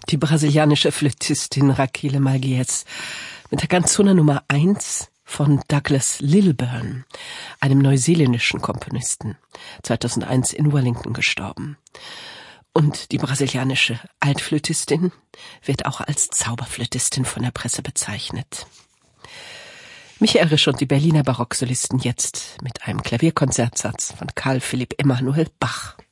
Die brasilianische Flötistin Raquel Malguez mit der Canzone Nummer 1 von Douglas Lilburn, einem neuseeländischen Komponisten, 2001 in Wellington gestorben. Und die brasilianische Altflötistin wird auch als Zauberflötistin von der Presse bezeichnet. Michael Risch und die Berliner Barocksolisten jetzt mit einem Klavierkonzertsatz von Carl Philipp Emanuel Bach.